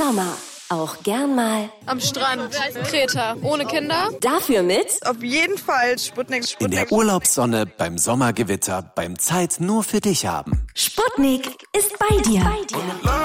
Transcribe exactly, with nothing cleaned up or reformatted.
Sommer. Auch gern mal am Strand, Kreta, ohne Kinder. Dafür mit auf jeden Fall Sputnik, Sputnik. In der Urlaubssonne, beim Sommergewitter, beim Zeit nur für dich haben. Sputnik ist bei dir.